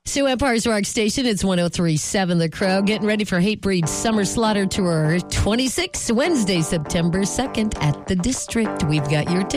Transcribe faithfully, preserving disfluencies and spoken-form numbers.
Sue Empire's Rock Station, it's one oh three point seven The Crow. Getting ready for Hatebreed Summer Slaughter Tour twenty-six, Wednesday, September second at the District. We've got your tickets.